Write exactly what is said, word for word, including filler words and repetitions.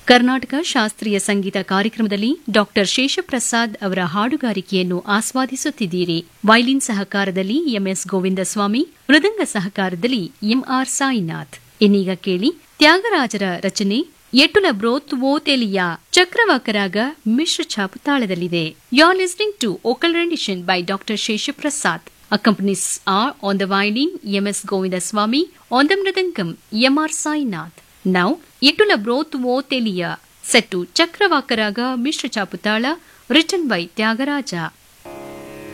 ಕರ್ನಾಟಕ ಶಾಸ್ತ್ರೀಯ ಸಂಗೀತ ಕಾರ್ಯಕ್ರಮದಲ್ಲಿ ಡಾಕ್ಟರ್ ಶೇಷಪ್ರಸಾದ್ ಅವರ ಹಾಡುಗಾರಿಕೆಯನ್ನು ಆಸ್ವಾದಿಸುತ್ತಿದ್ದೀರಿ. ವೈಲಿನ್ ಸಹಕಾರದಲ್ಲಿ ಎಂಎಸ್ ಗೋವಿಂದಸ್ವಾಮಿ, ಮೃದಂಗ ಸಹಕಾರದಲ್ಲಿ ಎಂಆರ್ ಸಾಯಿನಾಥ್. ಇನ್ನೀಗ ಕೇಳಿ ತ್ಯಾಗರಾಜರ ರಚನೆ ಎಟುಲ ಬ್ರೋತ್ ವೋ ತೆಲಿಯಾ, ಚಕ್ರವಾಕರಾಗ ಮಿಶ್ರ ಛಾಪು ತಾಳದಲ್ಲಿದೆ. You are listening to vocal rendition by doctor Sheshaprasad. Accompanies are on the violin M S Govindaswamy, on the mridangam M R Sainath. Now, Yetula Broth Vo Telia, set to Chakravakaraga Mishra Chaputala, written by Tyagaraja.